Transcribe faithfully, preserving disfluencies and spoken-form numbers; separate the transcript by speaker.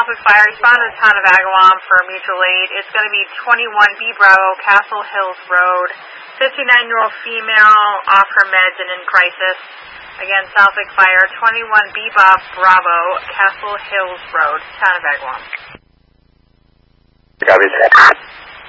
Speaker 1: Southwick Fire. Respond to the town of Agawam for mutual aid. It's going to be twenty-one B Bravo, Castle Hills Road. fifty-nine-year-old female off her meds and in crisis. Again, Southwick Fire, twenty-one B Bravo, Castle Hills Road, town of Agawam.
Speaker 2: Copy.